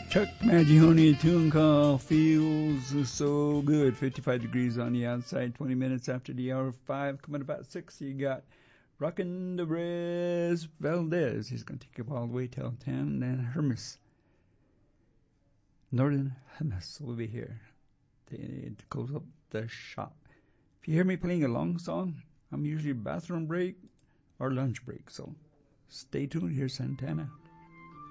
Chuck Mangione, a tune called Feels So Good. 55 degrees on the outside, 20 minutes after the hour of 5. Coming about 6, you got Rockin' the Rez Valdez. He's going to take you all the way till 10. Then Hermes. Northern Hermes will be here to close up the shop. If you hear me playing a long song, I'm usually bathroom break or lunch break. So stay tuned. Here's Santana.